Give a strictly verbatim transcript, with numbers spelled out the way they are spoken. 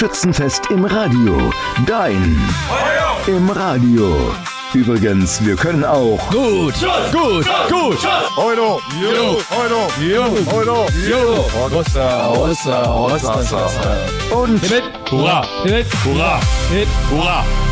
Schützenfest im Radio. Dein Feuer im Radio. Übrigens, wir können auch gut, gut, gut. Heute, jo, heute, jo, heute, jo. Rossa, Rossa, Rossa. und Hip, hip, hurra, hip, hip, hurra, hip, hurra.